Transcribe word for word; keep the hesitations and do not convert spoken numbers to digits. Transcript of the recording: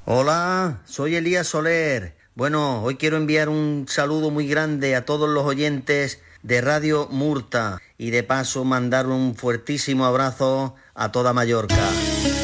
Hola, soy Elías Soler. Bueno, hoy quiero enviar un saludo muy grande a todos los oyentes de Radio Murta y de paso mandar un fuertísimo abrazo a toda Mallorca.